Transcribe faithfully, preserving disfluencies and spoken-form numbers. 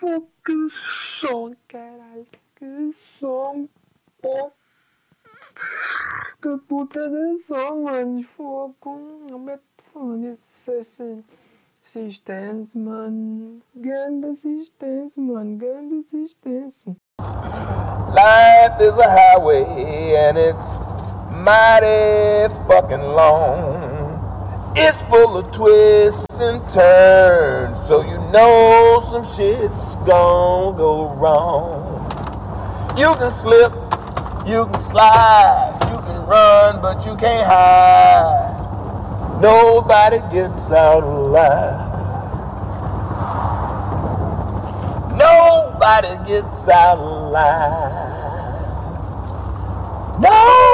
Pô, que som, caralho. Que som, pô. Que puta de som, mano. Fogo. Como é que foda esse assistência, mano? Grande assistência, mano. Grande assistência. Life is a highway and it's mighty fucking long. It's full of twists and turns, so you know some shit's gonna go wrong. You can slip, you can slide, you can run, but you can't hide. Nobody gets out alive. Nobody gets out alive. No!